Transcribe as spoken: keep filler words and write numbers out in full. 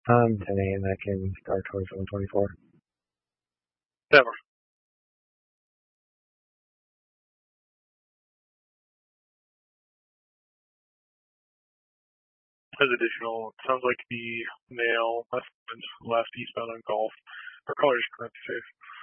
Um, ten A M that can start twenty-seven twenty-four. Never. As additional, it sounds like the male last eastbound on golf. Our color is currently safe.